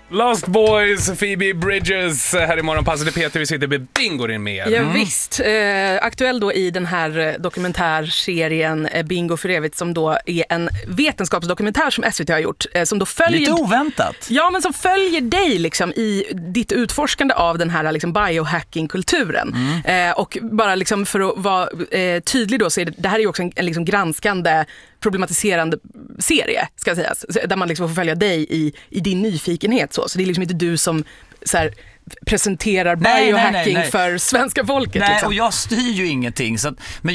Lost Boys, Phoebe Bridgers här i Morgonpasset. Peter, vi sitter med Bingo in med. Ja, visst. Aktuell då i den här dokumentärserien Bingo för evigt, som då är en vetenskapsdokumentär som SVT har gjort. Som då följer... Lite oväntat. Ja, men som följer dig liksom i ditt utforskande av den här liksom biohacking-kulturen. Och bara liksom för att vara tydlig då, så är det här är ju också en liksom granskande, problematiserande serie, ska sägas, där man liksom får följa dig i din nyfikenhet. Så det är liksom inte du som så här, presenterar biohacking för svenska folket. Nej, liksom. och jag styr ju ingenting. Så att, men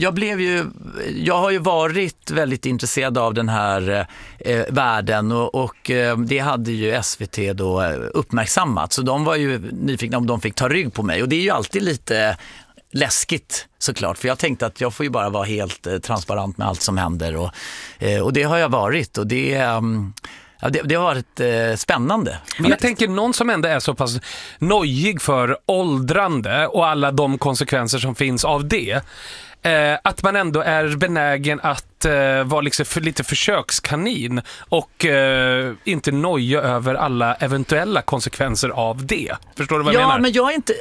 jag har ju varit väldigt intresserad av den här världen och det hade ju SVT då uppmärksammat. Så de var ju nyfikna om de fick ta rygg på mig. Och det är ju alltid lite läskigt såklart, för jag tänkte att jag får ju bara vara helt transparent med allt som händer och det har jag varit och det har varit spännande. Men jag tänker någon som ändå är så pass nojig för åldrande och alla de konsekvenser som finns av det, att man ändå är benägen att vara liksom lite försökskanin och inte noja över alla eventuella konsekvenser av det. Förstår du vad jag menar? Ja, men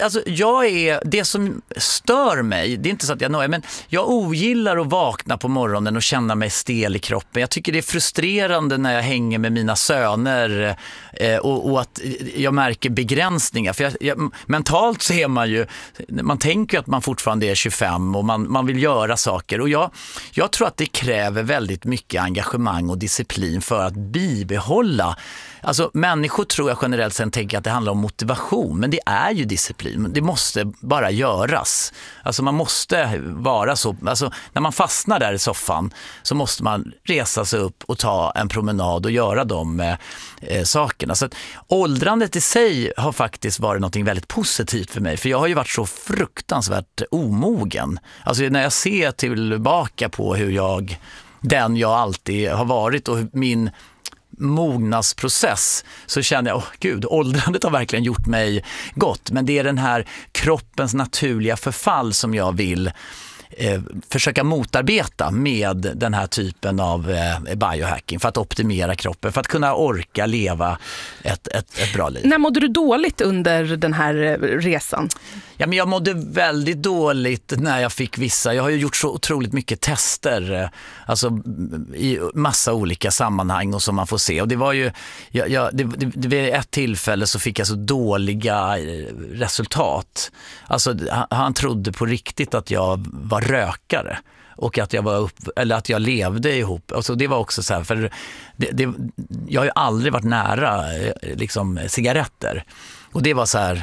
det som stör mig, det är inte så att jag nojar, men jag ogillar att vakna på morgonen och känna mig stel i kroppen. Jag tycker det är frustrerande när jag hänger med mina söner och att jag märker begränsningar. För mentalt så är man tänker att man fortfarande är 25 och man vill göra saker. Och jag tror att det kräver väldigt mycket engagemang och disciplin för att bibehålla. Alltså människor tror jag generellt sett tänker att det handlar om motivation, men det är ju disciplin. Det måste bara göras. Alltså man måste vara så, alltså när man fastnar där i soffan så måste man resa sig upp och ta en promenad och göra de sakerna. Så att åldrandet i sig har faktiskt varit något väldigt positivt för mig, för jag har ju varit så fruktansvärt omogen. Alltså när jag ser tillbaka på hur jag alltid har varit och min mognadsprocess, så känner jag, gud, åldrandet har verkligen gjort mig gott, men det är den här kroppens naturliga förfall som jag vill försöka motarbeta med den här typen av biohacking för att optimera kroppen, för att kunna orka leva ett bra liv. När mådde du dåligt under den här resan? Ja, men jag mådde väldigt dåligt när jag fick jag har ju gjort så otroligt mycket tester, alltså i massa olika sammanhang och som man får se, och det var ju vid ett tillfälle så fick jag så dåliga resultat. Alltså han trodde på riktigt att jag var rökare och att jag levde ihop. Alltså det var också så här, för jag har ju aldrig varit nära liksom cigaretter, och det var så här.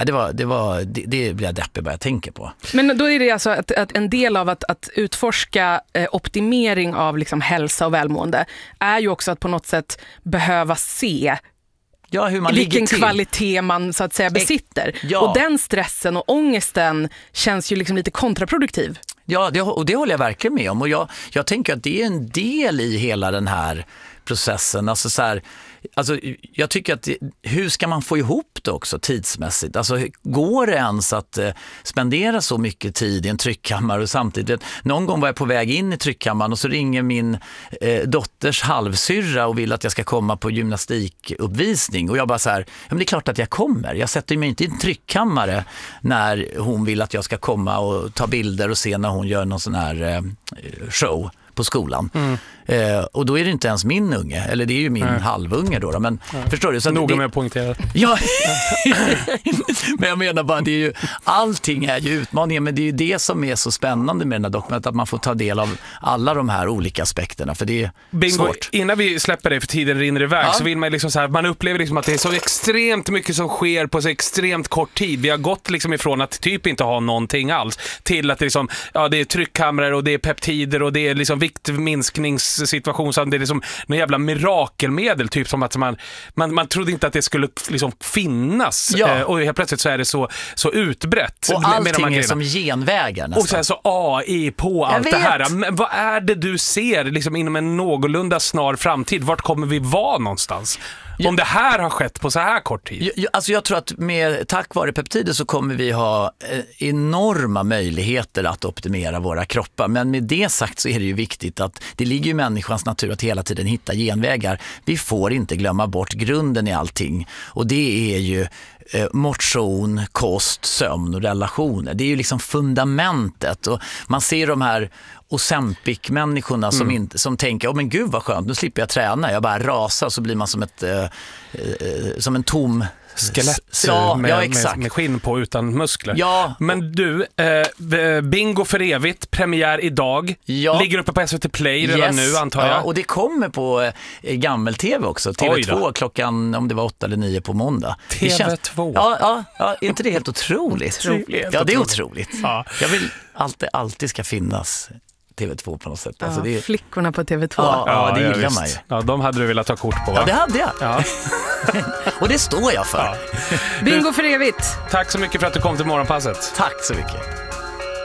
Det blir jag deppig bara jag tänker på. Men då är det alltså att en del av att utforska optimering av liksom hälsa och välmående är ju också att på något sätt behöva se hur man vilken kvalitet man så att säga besitter. Ja. Och den stressen och ångesten känns ju liksom lite kontraproduktiv. Ja, det håller jag verkligen med om. Och jag tänker att det är en del i hela den här processen. Alltså så här, jag tycker att hur ska man få ihop det också tidsmässigt? Alltså går det ens att spendera så mycket tid i en tryckkammare och samtidigt? Någon gång var jag på väg in i tryckkammaren och så ringer min dotters halvsyrra och vill att jag ska komma på gymnastikuppvisning, och jag bara så här, ja, men det är klart att jag kommer. Jag sätter mig inte i en tryckkammare när hon vill att jag ska komma och ta bilder och se när hon gör någon sån här show på skolan. Och då är det inte ens min unge, eller det är ju min halvunge då, men förstår du? Så noga med att poängtera. Ja, men jag menar bara, det är ju, allting är ju utmaningar, men det är ju det som är så spännande med den här dokumentet, att man får ta del av alla de här olika aspekterna, för det är Bingo, svårt. Innan vi släpper det för tiden rinner iväg, så vill man liksom så här, man upplever liksom att det är så extremt mycket som sker på så extremt kort tid. Vi har gått liksom ifrån att typ inte ha någonting alls till att det liksom, det är tryckkamrar och det är peptider och det är liksom viktminskningssituation, så det är liksom någon jävla mirakelmedel, typ som att man trodde inte att det skulle liksom finnas, och helt plötsligt så är det så utbrett. Och allting är som genvägar nästan. Och sen så AI på allt det här. Men vad är det du ser liksom inom en någorlunda snar framtid? Vart kommer vi vara någonstans? Om det här har skett på så här kort tid. Alltså jag tror att tack vare peptider så kommer vi ha enorma möjligheter att optimera våra kroppar. Men med det sagt så är det ju viktigt att det ligger ju människans natur att hela tiden hitta genvägar. Vi får inte glömma bort grunden i allting. Och det är ju motion, kost, sömn och relationer. Det är ju liksom fundamentet. Och man ser de här Ozempic-människorna som tänker, men gud vad skönt, nu slipper jag träna. Jag bara rasar, så blir man som en tom skelett med skinn på utan muskler. Ja. Men du, Bingo för evigt, premiär idag. Ja. Ligger uppe på SVT Play redan nu, antar jag. Ja, och det kommer på gammel-tv också. TV2 klockan, om det var 8 eller 9 på måndag. TV2? Ja, är inte det helt otroligt? Ja, det är otroligt. Ja. Jag vill alltid ska finnas TV2 på något sätt. Ja, alltså det är... Flickorna på TV2. Ja, det gillar man ju. Ja, de hade du velat ta kort på, va? Ja, det hade jag. Ja. Och det står jag för. Bingo för evigt. Tack så mycket för att du kom till Morgonpasset. Tack så mycket.